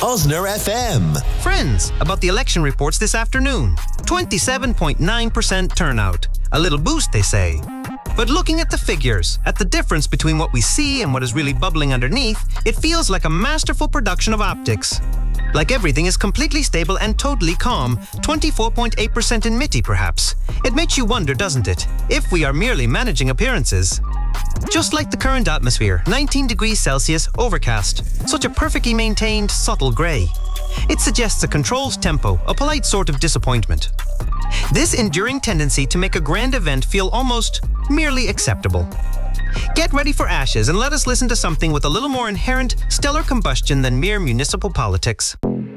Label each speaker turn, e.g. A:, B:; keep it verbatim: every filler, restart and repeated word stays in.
A: Cosner F M.
B: Friends, about the election reports this afternoon. twenty-seven point nine percent turnout. A little boost, they say. But looking at the figures, at the difference between what we see and what is really bubbling underneath, it feels like a masterful production of optics. Like everything is completely stable and totally calm, twenty-four point eight percent in Mitty perhaps. It makes you wonder, doesn't it, if we are merely managing appearances. Just like the current atmosphere, nineteen degrees Celsius, overcast. Such a perfectly maintained, subtle grey. It suggests a controlled tempo, a polite sort of disappointment. This enduring tendency to make a grand event feel almost merely acceptable. Get ready for Ashes and let us listen to something with a little more inherent stellar combustion than mere municipal politics.